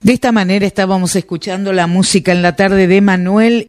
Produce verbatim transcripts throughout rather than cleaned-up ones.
De esta manera estábamos escuchando la música en la tarde de Manuel.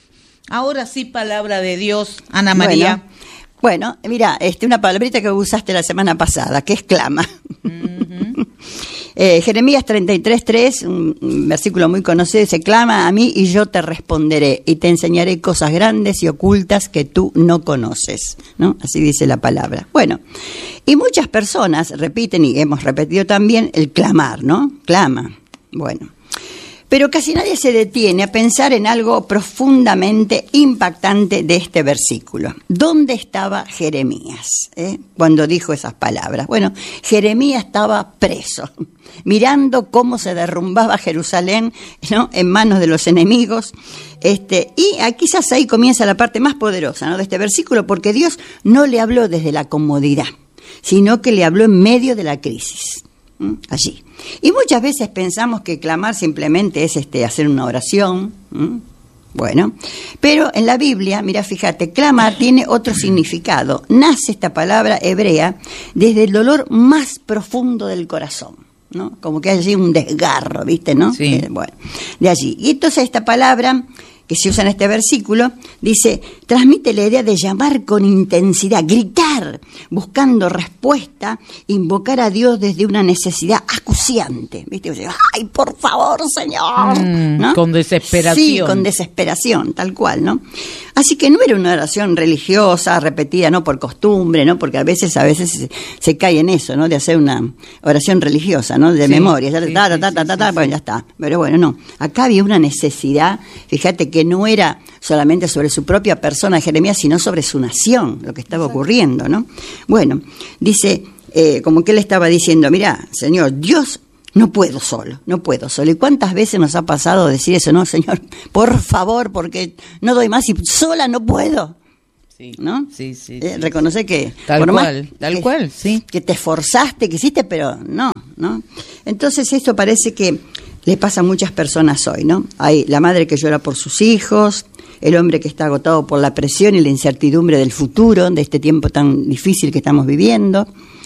Ahora sí, palabra de Dios, Ana María. Bueno, bueno mira, este, una palabrita que usaste la semana pasada, que es clama. Uh-huh. eh, Jeremías treinta y tres, tres, un, un versículo muy conocido, dice: clama a mí y yo te responderé y te enseñaré cosas grandes y ocultas que tú no conoces, ¿no? Así dice la palabra. Bueno, y muchas personas repiten, y hemos repetido también, el clamar, ¿no? Clama. Bueno, pero casi nadie se detiene a pensar en algo profundamente impactante de este versículo. ¿Dónde estaba Jeremías eh, cuando dijo esas palabras? Bueno, Jeremías estaba preso, mirando cómo se derrumbaba Jerusalén, ¿no?, en manos de los enemigos. Este, y quizás ahí comienza la parte más poderosa, ¿no?, de este versículo, porque Dios no le habló desde la comodidad, sino que le habló en medio de la crisis. Allí. Y muchas veces pensamos que clamar simplemente es este, hacer una oración. ¿Mm? Bueno, pero en la Biblia, mira, fíjate, clamar tiene otro significado. Nace esta palabra hebrea desde el dolor más profundo del corazón, ¿no? Como que hay allí un desgarro, ¿viste? ¿No? Sí. Eh, bueno, de allí. Y entonces esta palabra que se usa en este versículo, dice, transmite la idea de llamar con intensidad, gritar, buscando respuesta, invocar a Dios desde una necesidad acuciante, ¿viste? O sea, ¡ay, por favor, Señor! Mm, ¿no? Con desesperación. Sí, con desesperación, tal cual, ¿no? Así que no era una oración religiosa, repetida, no por costumbre, ¿no? Porque a veces, a veces se, se cae en eso, ¿no? De hacer una oración religiosa, ¿no? De sí, memoria, ya, sí, ta, ta, ta, sí, ta, ta, ta, sí, bueno, sí. Ya está. Pero bueno, no. Acá había una necesidad, fíjate que no era solamente sobre su propia persona Jeremías, sino sobre su nación, lo que estaba ocurriendo, ¿no? Bueno, dice, eh, como que él estaba diciendo, mirá, Señor, Dios, no puedo solo, no puedo solo. ¿Y cuántas veces nos ha pasado decir eso? No, Señor, por favor, porque no doy más y sola no puedo. Sí, ¿no? Sí, sí. Eh, sí reconocer que... Tal por cual, más tal que, cual, sí. Que te esforzaste, que hiciste, pero no, ¿no? Entonces esto parece que le pasa a muchas personas hoy, ¿no? Hay la madre que llora por sus hijos, el hombre que está agotado por la presión y la incertidumbre del futuro, de este tiempo tan difícil que estamos viviendo.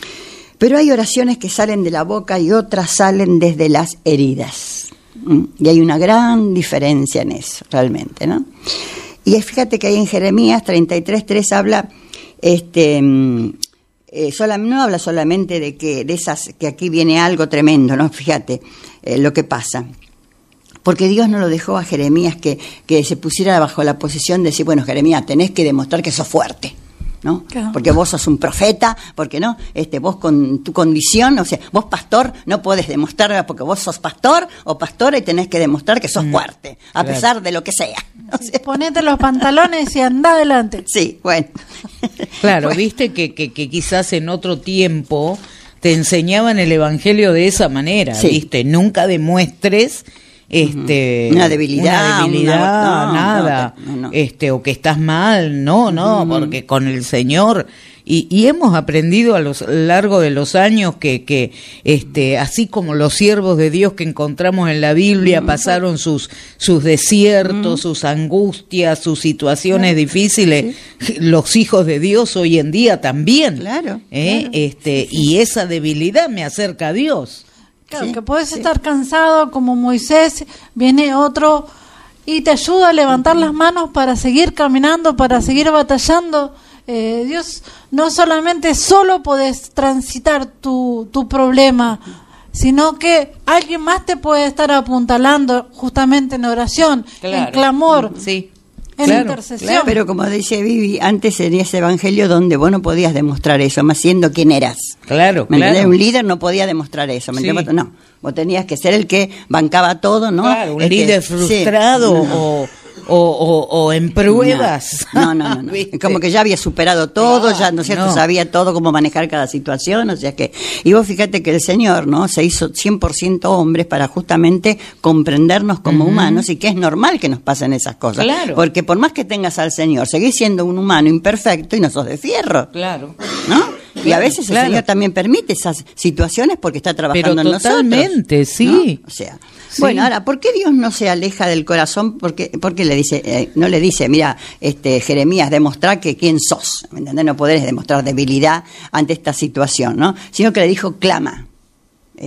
Pero hay oraciones que salen de la boca y otras salen desde las heridas. Y hay una gran diferencia en eso, realmente, ¿no? Y fíjate que ahí en Jeremías treinta y tres, tres habla, este, eh, sola, no habla solamente de que de esas que aquí viene algo tremendo, ¿no? Fíjate eh, lo que pasa. Porque Dios no lo dejó a Jeremías que, que se pusiera bajo la posición de decir, bueno, Jeremías, tenés que demostrar que sos fuerte, ¿no? Claro. Porque vos sos un profeta, porque no, este, vos con tu condición, o sea, vos pastor, no podés demostrar porque vos sos pastor o pastora y tenés que demostrar que sos mm, fuerte, a claro. pesar de lo que sea. O sea, ponete los pantalones y andá adelante. Sí, bueno. Claro, bueno. viste que, que, que quizás en otro tiempo te enseñaban el evangelio de esa manera, sí. ¿Viste? Nunca demuestres este una debilidad, una debilidad una, no, nada no, no, no. este o que estás mal, no, no, uh-huh. Porque con el Señor y, y hemos aprendido a lo largo de los años que, que este así como los siervos de Dios que encontramos en la Biblia uh-huh. pasaron sus sus desiertos, uh-huh. sus angustias, sus situaciones uh-huh. difíciles, sí. Los hijos de Dios hoy en día también, claro, ¿eh? claro. este sí, sí. Y esa debilidad me acerca a Dios. Claro, sí, que puedes sí. estar cansado como Moisés, viene otro y te ayuda a levantar las manos para seguir caminando, para seguir batallando. Eh, Dios, no solamente solo podés transitar tu, tu problema, sino que alguien más te puede estar apuntalando justamente en oración, claro. en clamor. Sí. En claro, intercesión. Claro. Pero como dice Vivi, antes en ese evangelio donde vos no podías demostrar eso, más siendo quien eras. Claro, ¿Me claro. entendés? Un líder no podía demostrar eso, ¿me sí. entiendes? No, vos tenías que ser el que bancaba todo, ¿no? Claro, un este, líder frustrado sí. o, o, o, o en pruebas. No, no, no, no, no. Como que ya había superado todo, ah, ya, ¿no es cierto? No. Sabía todo, cómo manejar cada situación, o sea que... Y vos fíjate que el Señor, ¿no? Se hizo cien por ciento hombres para justamente comprendernos como uh-huh. humanos y que es normal que nos pasen esas cosas. Claro. Porque por más que tengas al Señor, seguís siendo un humano imperfecto y no sos de fierro. Claro. ¿No? Y a veces claro. el Señor también permite esas situaciones porque está trabajando Pero en nosotros. totalmente, sí. ¿No? O sea, sí. Bueno, ahora, ¿por qué Dios no se aleja del corazón? Porque, porque le dice, eh, no le dice, mira, este Jeremías, demostrar que quién sos, ¿me entendés? No podés demostrar debilidad ante esta situación, ¿no? Sino que le dijo, clama. ¿eh?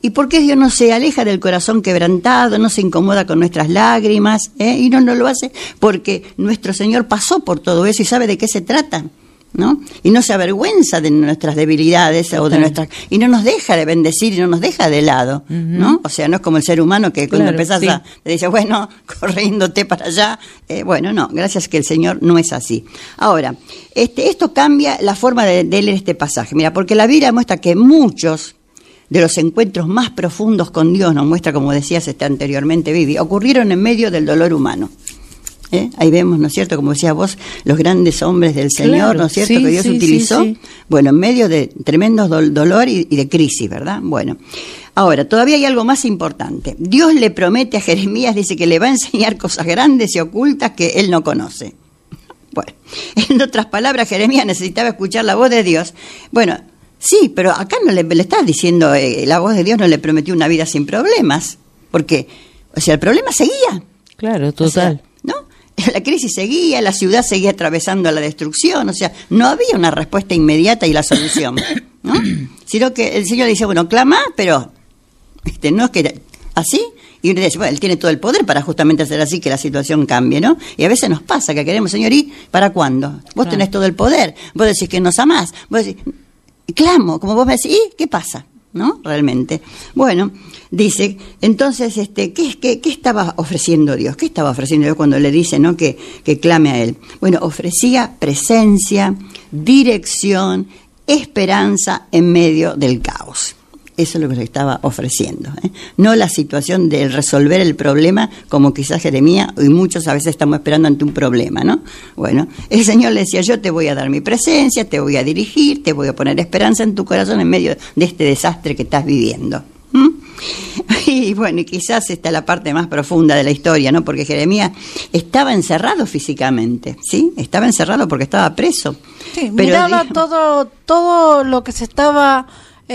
¿Y por qué Dios no se aleja del corazón quebrantado, no se incomoda con nuestras lágrimas? ¿eh? Y no, no lo hace porque nuestro Señor pasó por todo eso y sabe de qué se trata, ¿no? Y no se avergüenza de nuestras debilidades Total. o de nuestras y no nos deja de bendecir y no nos deja de lado, uh-huh. ¿no? O sea, no es como el ser humano que cuando claro, empezás sí. a te dice, bueno, corriéndote para allá, eh, bueno, no, gracias que el Señor no es así. Ahora, este, esto cambia la forma de, de leer este pasaje, mira, porque la Biblia muestra que muchos de los encuentros más profundos con Dios, nos muestra, como decías este, anteriormente, Vivi, ocurrieron en medio del dolor humano. ¿Eh? Ahí vemos, ¿no es cierto?, como decías vos, los grandes hombres del Señor, claro, ¿no es cierto?, sí, que Dios sí, utilizó, sí, sí. bueno, en medio de tremendos do- dolor y, y de crisis, ¿verdad? Bueno, ahora, todavía hay algo más importante. Dios le promete a Jeremías, dice que le va a enseñar cosas grandes y ocultas que él no conoce. Bueno, en otras palabras, Jeremías necesitaba escuchar la voz de Dios. Bueno, sí, pero acá no le, le estás diciendo, eh, la voz de Dios no le prometió una vida sin problemas, porque, o sea, el problema seguía. Claro, total. O sea, ¿no? La crisis seguía, la ciudad seguía atravesando la destrucción, o sea, no había una respuesta inmediata y la solución, ¿no? Sino que el Señor dice, bueno, clama, pero este, no es que así, y uno dice, bueno, Él tiene todo el poder para justamente hacer así que la situación cambie, ¿no? Y a veces nos pasa que queremos, Señor, ¿y para cuándo? Vos claro. tenés todo el poder, vos decís que nos amás, vos decís, clamo, como vos me decís, ¿y qué pasa? ¿No? Realmente. Bueno, dice, entonces, este, ¿qué, qué, qué estaba ofreciendo Dios? ¿Qué estaba ofreciendo Dios cuando le dice, ¿no?, que, que clame a Él? Bueno, ofrecía presencia, dirección, esperanza en medio del caos. Eso es lo que le estaba ofreciendo, ¿eh? No la situación de resolver el problema, como quizás Jeremías y muchos a veces estamos esperando ante un problema, ¿no? Bueno, el Señor le decía, yo te voy a dar mi presencia, te voy a dirigir, te voy a poner esperanza en tu corazón en medio de este desastre que estás viviendo. ¿Mm? Y bueno, y quizás esta es la parte más profunda de la historia, ¿no? Porque Jeremías estaba encerrado físicamente, ¿sí? Estaba encerrado porque estaba preso. Sí, pero miraba dijo, todo, todo lo que se estaba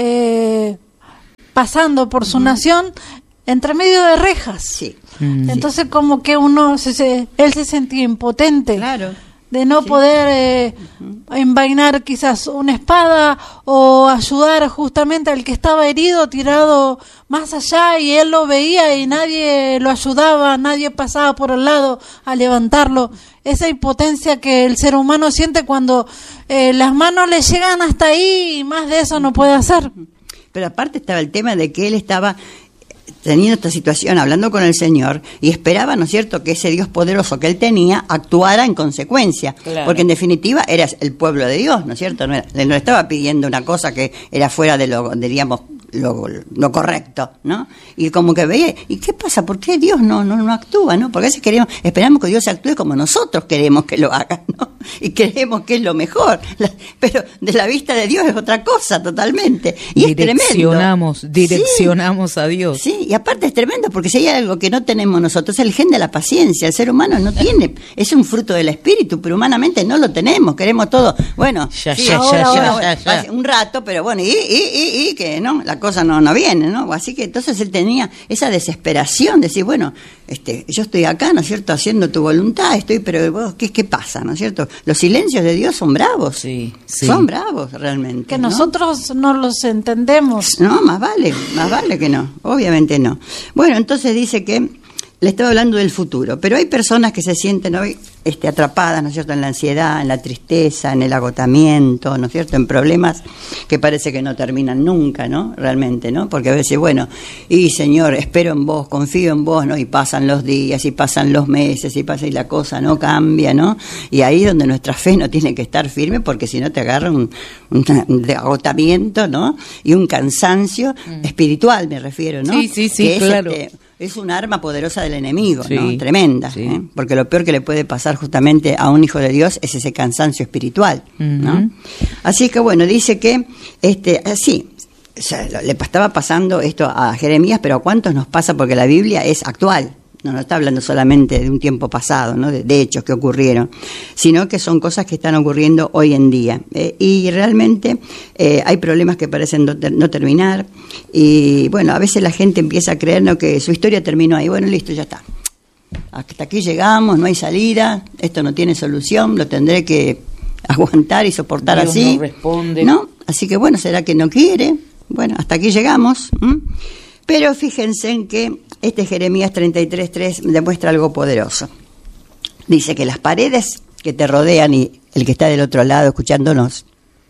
Eh, pasando por su uh-huh. nación entre medio de rejas. Sí. Mm. Entonces sí. como que uno se, se, él se sentía impotente, claro, de no sí. poder eh, uh-huh. envainar quizás una espada o ayudar justamente al que estaba herido, tirado más allá, y él lo veía y nadie lo ayudaba, nadie pasaba por el lado a levantarlo. Esa impotencia que el ser humano siente cuando eh, las manos le llegan hasta ahí y más de eso no puede hacer. Pero aparte estaba el tema de que él estaba teniendo esta situación, hablando con el Señor, y esperaba, ¿no es cierto?, que ese Dios poderoso que él tenía actuara en consecuencia, claro. porque en definitiva era el pueblo de Dios, ¿no es cierto? No, era, no estaba pidiendo una cosa que era fuera de lo, diríamos, lo, lo correcto, ¿no? Y como que veía, ¿y qué pasa? ¿Por qué Dios no, no, no actúa, no? Porque a veces queremos, esperamos que Dios actúe como nosotros queremos que lo haga, ¿no? Y creemos que es lo mejor, la, pero de la vista de Dios es otra cosa totalmente, y direccionamos, es tremendo. Direccionamos sí, a Dios. Sí, y aparte es tremendo, porque si hay algo que no tenemos nosotros, es el gen de la paciencia. El ser humano no tiene, es un fruto del espíritu, pero humanamente no lo tenemos, queremos todo, bueno, ya, sí, ya, ahora, ya, ahora, ya, ahora, ya, ya. un rato, pero bueno, y, y, y, y que no, la cosa no, no viene, ¿no? Así que entonces él tenía esa desesperación de decir, bueno, este, yo estoy acá, ¿no es cierto?, haciendo tu voluntad, estoy, pero vos, ¿qué, qué pasa, ¿no es cierto? Los silencios de Dios son bravos, sí, sí. son bravos realmente. Que ¿no? nosotros no los entendemos. No, más vale, más vale que no, obviamente no. Bueno, entonces dice que le estaba hablando del futuro, pero hay personas que se sienten hoy este, atrapadas, ¿no es cierto?, en la ansiedad, en la tristeza, en el agotamiento, ¿no es cierto?, en problemas que parece que no terminan nunca, ¿no?, realmente, ¿no?, porque a veces, bueno, y Señor, espero en vos, confío en vos, ¿no?, y pasan los días, y pasan los meses, y pasa y la cosa no cambia, ¿no?, y ahí es donde nuestra fe no tiene que estar firme, porque si no te agarra un, un, un agotamiento, ¿no?, y un cansancio mm. espiritual, me refiero, ¿no?, sí, sí, sí, que claro. es, este, es un arma poderosa del enemigo, sí, ¿no?, tremenda, sí. ¿eh? Porque lo peor que le puede pasar justamente a un hijo de Dios es ese cansancio espiritual, uh-huh. ¿no? Así que bueno, dice que este así o sea, le estaba pasando esto a Jeremías, pero ¿a cuántos nos pasa? Porque la Biblia es actual. No, no está hablando solamente de un tiempo pasado, ¿no?, de, de hechos que ocurrieron, sino que son cosas que están ocurriendo hoy en día. Eh, y realmente eh, hay problemas que parecen no, ter- no terminar. Y bueno, a veces la gente empieza a creer, ¿no?, que su historia terminó ahí. Bueno, listo, ya está. Hasta aquí llegamos, no hay salida, esto no tiene solución, lo tendré que aguantar y soportar. Dios así. No responde. ¿No? Así que bueno, ¿será que no quiere? Bueno, hasta aquí llegamos. ¿m? Pero fíjense en que este Jeremías treinta y tres tres demuestra algo poderoso. Dice que las paredes que te rodean, y el que está del otro lado escuchándonos,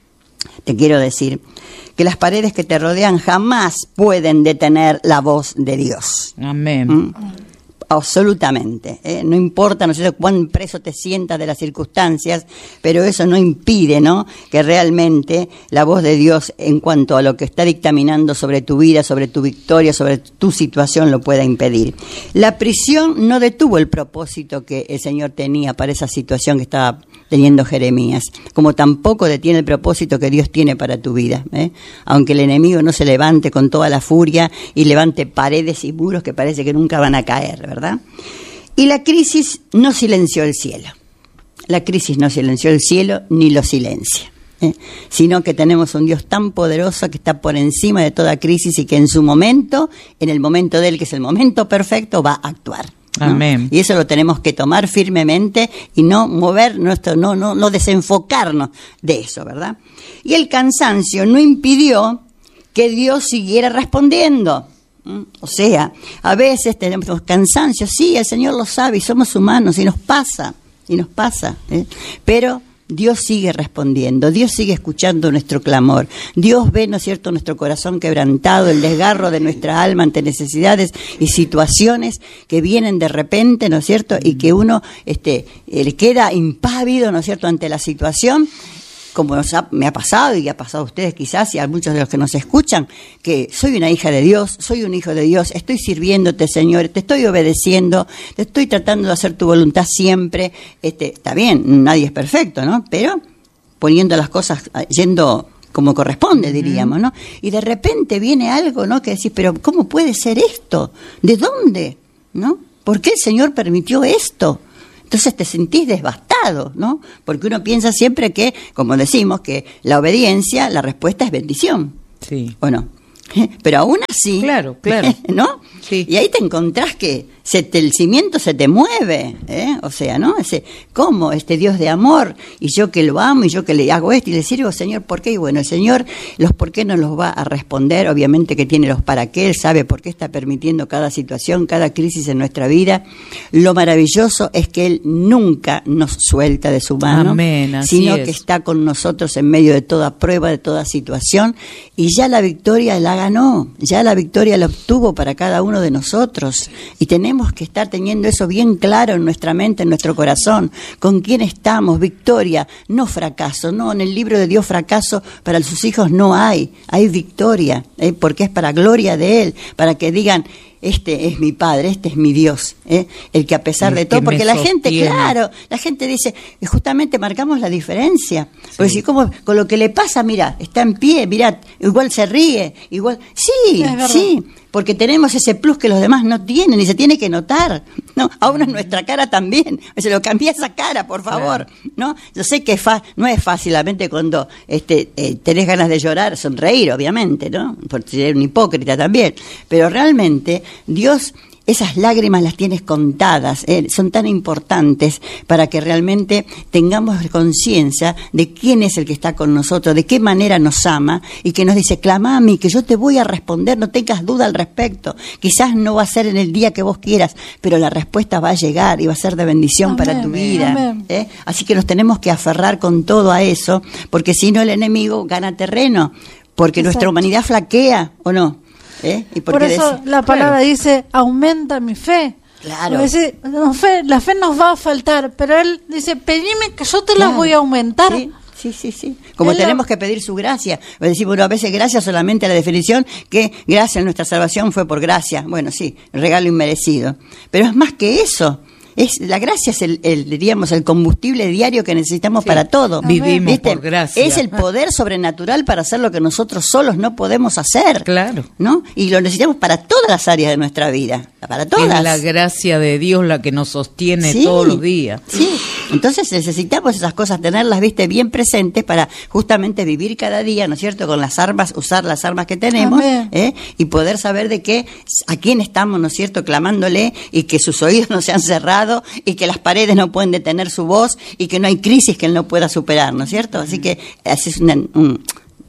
te quiero decir que las paredes que te rodean jamás pueden detener la voz de Dios. Amén. ¿Mm? Absolutamente, ¿eh? No importa, no sé cuán preso te sientas de las circunstancias, pero eso no impide, ¿no?, que realmente la voz de Dios en cuanto a lo que está dictaminando sobre tu vida, sobre tu victoria, sobre tu situación, lo pueda impedir. La prisión no detuvo el propósito que el Señor tenía para esa situación que estaba teniendo Jeremías, como tampoco detiene el propósito que Dios tiene para tu vida, ¿eh? Aunque el enemigo no se levante con toda la furia y levante paredes y muros que parece que nunca van a caer, ¿verdad? Y la crisis no silenció el cielo. La crisis no silenció el cielo ni lo silencia, ¿eh? Sino que tenemos un Dios tan poderoso que está por encima de toda crisis y que en su momento, en el momento de Él, que es el momento perfecto, va a actuar, ¿no? Amén. Y eso lo tenemos que tomar firmemente y no mover nuestro, no, no, no desenfocarnos de eso, ¿verdad? Y el cansancio no impidió que Dios siguiera respondiendo. O sea, a veces tenemos cansancio, sí, el Señor lo sabe y somos humanos y nos pasa, y nos pasa, ¿eh? Pero Dios sigue respondiendo, Dios sigue escuchando nuestro clamor, Dios ve, ¿no es cierto?, nuestro corazón quebrantado, el desgarro de nuestra alma ante necesidades y situaciones que vienen de repente, ¿no es cierto?, y que uno este, le queda impávido, ¿no es cierto?, ante la situación, como nos ha, me ha pasado y ha pasado a ustedes quizás y a muchos de los que nos escuchan, que soy una hija de Dios, soy un hijo de Dios, estoy sirviéndote, Señor, te estoy obedeciendo, te estoy tratando de hacer tu voluntad siempre. Este, está bien, nadie es perfecto, ¿no? Pero poniendo las cosas, yendo como corresponde, diríamos, ¿no? Y de repente viene algo, ¿no?, que decís, pero ¿cómo puede ser esto? ¿De dónde? ¿No? ¿Por qué el Señor permitió esto? Entonces te sentís devastado, ¿no? Porque uno piensa siempre que, como decimos, que la obediencia, la respuesta es bendición. Sí. ¿O no? Pero aún así, claro, claro, ¿no? Sí. Y ahí te encontrás que se te, el cimiento se te mueve, ¿eh? O sea, ¿no? Ese, ¿cómo? Este Dios de amor, y yo que lo amo, y yo que le hago esto, y le sirvo, Señor, ¿por qué? Y bueno, el Señor, los por qué no los va a responder, obviamente que tiene los para qué, Él sabe por qué está permitiendo cada situación, cada crisis en nuestra vida. Lo maravilloso es que Él nunca nos suelta de su mano, Amén, así sino es. que está con nosotros en medio de toda prueba, de toda situación, y ya la victoria la ganó, ya la victoria la obtuvo para cada uno de nosotros, y tenemos que estar teniendo eso bien claro en nuestra mente, en nuestro corazón, con quién estamos, victoria, no fracaso, no, en el libro de Dios fracaso para sus hijos no hay, hay victoria, ¿eh? Porque es para gloria de Él, para que digan, este es mi Padre, este es mi Dios, ¿eh? El que a pesar El de todo, que porque me la gente, sostiene. claro, la gente dice, justamente marcamos la diferencia, Sí. porque si como con lo que le pasa, mira, está en pie, mira, igual se ríe, igual, sí, Es verdad. sí, porque tenemos ese plus que los demás no tienen y se tiene que notar, ¿no? A uno en nuestra cara también, se lo cambia esa cara, por favor, ¿no? Yo sé que fa- no es fácilmente cuando este, eh, tenés ganas de llorar, sonreír, obviamente, ¿no? Por ser un hipócrita también, pero realmente Dios, esas lágrimas las tienes contadas, ¿eh? Son tan importantes para que realmente tengamos conciencia de quién es el que está con nosotros, de qué manera nos ama y que nos dice, clama a mí, que yo te voy a responder, no tengas duda al respecto. Quizás no va a ser en el día que vos quieras, pero la respuesta va a llegar y va a ser de bendición Amén, para tu vida. amén. ¿eh? Así que nos tenemos que aferrar con todo a eso, porque si no el enemigo gana terreno, porque Exacto. nuestra humanidad flaquea, ¿o no? ¿Eh? Y Por porque eso deci- la palabra claro. dice, aumenta mi fe. Claro. Porque dice, no, fe, la fe nos va a faltar, pero Él dice, pedime que yo te la Claro. voy a aumentar. Sí, sí, sí, sí. Como Él tenemos lo- que pedir su gracia. Decimos, bueno, a veces gracia solamente a la definición que gracia en nuestra salvación fue por gracia. Bueno, sí, regalo inmerecido. Pero es más que eso. Es, la gracia es el, el, diríamos, el combustible diario que necesitamos Sí. para todo. Vivimos ¿Viste? por gracia. Es el poder sobrenatural para hacer lo que nosotros solos no podemos hacer. Claro. ¿No? Y lo necesitamos para todas las áreas de nuestra vida. Para todas. Es la gracia de Dios la que nos sostiene Sí, todos los días. Sí, entonces necesitamos esas cosas, tenerlas, viste, bien presentes para justamente vivir cada día, ¿no es cierto?, con las armas, usar las armas que tenemos, Amén. ¿eh? Y poder saber de qué, a quién estamos, ¿no es cierto?, clamándole, y que sus oídos no se han cerrado, y que las paredes no pueden detener su voz, y que no hay crisis que él no pueda superar, ¿no es cierto? Así que ese es una, un...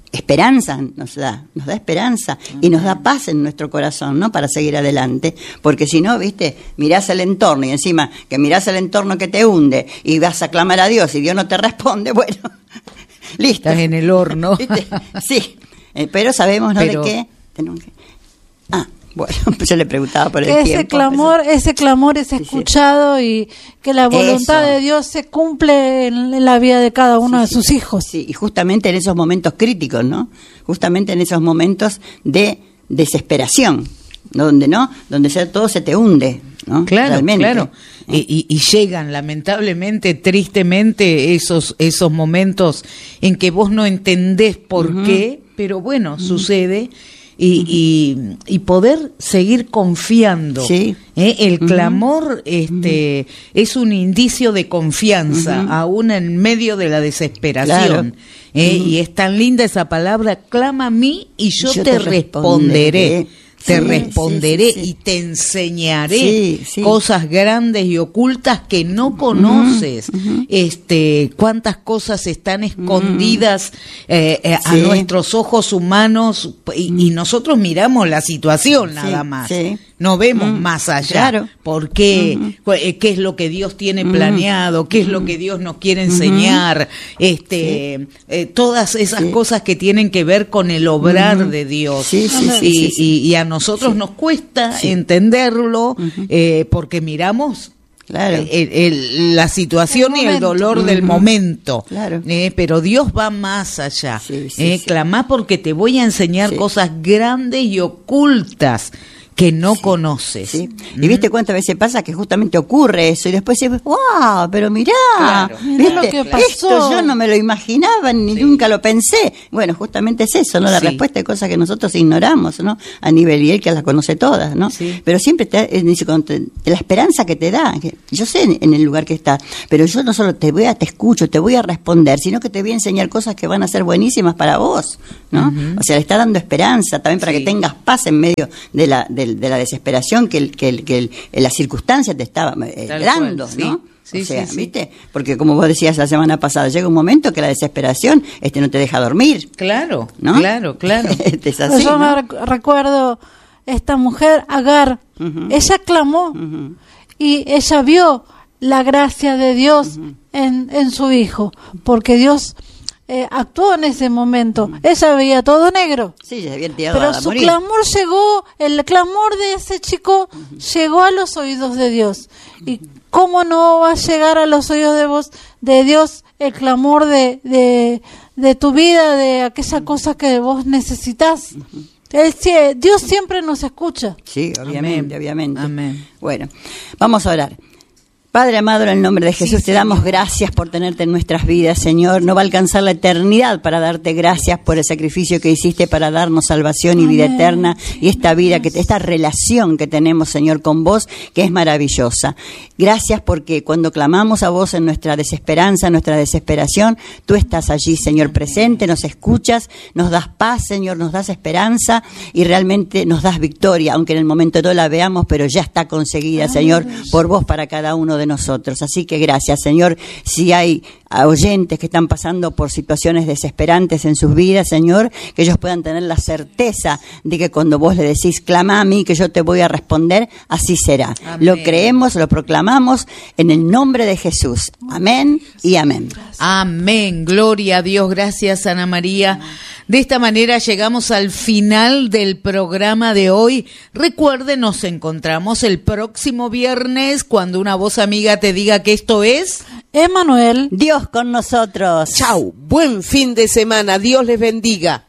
esperanza, nos da, nos da esperanza y nos da paz en nuestro corazón, ¿no? Para seguir adelante, porque si no, viste, mirás el entorno y encima que mirás el entorno que te hunde y vas a clamar a Dios y Dios no te responde, bueno, listo. Estás en el horno. ¿Viste? Sí, eh, pero sabemos, ¿no? Pero... de qué. Tenemos que... Ah, bueno, pues yo le preguntaba por el que tiempo. Ese clamor, pero... ese clamor es escuchado y que la voluntad Eso. de Dios se cumple en, en la vida de cada uno sí, de sí, sus hijos. Sí, y justamente en esos momentos críticos, ¿no? Justamente en esos momentos de desesperación, ¿no? Donde no, donde se, todo se te hunde, ¿no? Claro, Realmente. claro. Y, y, y llegan lamentablemente, tristemente, esos esos momentos en que vos no entendés por uh-huh. qué, pero bueno, uh-huh. sucede. Y, y, y poder seguir confiando. Sí. ¿Eh? El clamor uh-huh. este uh-huh. es un indicio de confianza, uh-huh. aún en medio de la desesperación. Claro. ¿Eh? Uh-huh. Y es tan linda esa palabra, clama a mí y yo, yo te, te responderé. responderé. Te sí, responderé sí, sí, sí. y te enseñaré sí, sí. cosas grandes y ocultas que no conoces. Uh-huh, uh-huh. Este, cuántas cosas están escondidas eh, eh, sí. a nuestros ojos humanos y, y nosotros miramos la situación nada sí, más. Sí. No vemos uh-huh. más allá. Claro. ¿Por qué? Uh-huh. ¿Qué es lo que Dios tiene uh-huh. planeado? ¿Qué es lo que Dios nos quiere enseñar? Uh-huh. Este, sí. eh, todas esas sí. cosas que tienen que ver con el obrar uh-huh. de Dios. Sí, sí, sí, y, sí, sí. Y, y a nosotros sí. nos cuesta sí. entenderlo uh-huh. eh, porque miramos claro. el, el, la situación el y el dolor uh-huh. del momento. Claro. Eh, pero Dios va más allá. Sí, sí, eh, sí. Clamá porque te voy a enseñar sí. cosas grandes y ocultas que no sí, conoces. Sí. ¿Y viste cuántas veces pasa que justamente ocurre eso? Y después dices, wow, pero mirá, claro, ¿viste? Lo que pasó. Esto yo no me lo imaginaba ni sí. nunca lo pensé. Bueno, justamente es eso, ¿no? La sí. respuesta es cosas que nosotros ignoramos, ¿no? A nivel, y él que las conoce todas, ¿no? Sí. Pero siempre te, dice, te, te, la esperanza que te da, que yo sé en, en el lugar que estás, pero yo no solo te voy a, te escucho, te voy a responder, sino que te voy a enseñar cosas que van a ser buenísimas para vos, ¿no? Uh-huh. O sea, le está dando esperanza también para sí. que tengas paz en medio de la, de, de la desesperación que, el, que, el, que el, las circunstancias te estaban eh, dando, cual, sí. ¿no? Sí, o sea, sí, sí. ¿viste? Porque como vos decías la semana pasada, llega un momento que la desesperación este no te deja dormir. Claro, ¿no? claro, claro. Es así, yo ¿no? me rec- recuerdo esta mujer, Agar, uh-huh. ella clamó uh-huh. y ella vio la gracia de Dios uh-huh. en, en su hijo, porque Dios eh, actuó en ese momento. Uh-huh. Ella veía todo negro. Sí, se había tirado pero a su morir. clamor llegó, el clamor de ese chico uh-huh. llegó a los oídos de Dios. Uh-huh. Y cómo no va a llegar a los oídos de vos, de Dios, el clamor de, de, de tu vida, de aquella uh-huh. cosa que vos necesitas. Uh-huh. Él, Dios siempre nos escucha. Sí, obviamente, Amén. obviamente. Amén. Bueno, vamos a orar. Padre amado, en el nombre de Jesús, sí, te damos Señor. Gracias por tenerte en nuestras vidas, Señor. No va a alcanzar la eternidad para darte gracias por el sacrificio que hiciste para darnos salvación y vida Amén. Eterna y esta vida, que esta relación que tenemos, Señor, con vos, que es maravillosa. Gracias porque cuando clamamos a vos en nuestra desesperanza, en nuestra desesperación, tú estás allí, Señor, presente, nos escuchas, nos das paz, Señor, nos das esperanza y realmente nos das victoria, aunque en el momento no la veamos, pero ya está conseguida, Señor, por vos para cada uno de nosotros. Así que gracias, Señor. Si hay oyentes que están pasando por situaciones desesperantes en sus vidas, Señor, que ellos puedan tener la certeza de que cuando vos le decís, clama a mí, que yo te voy a responder, así será. Amén. Lo creemos, lo proclamamos en el nombre de Jesús. Amén y amén. Amén. Gloria a Dios. Gracias, Ana María. De esta manera llegamos al final del programa de hoy. Recuerden, nos encontramos el próximo viernes cuando una voz amiga te diga que esto es Emanuel. Dios con nosotros. Chau, buen fin de semana, Dios les bendiga.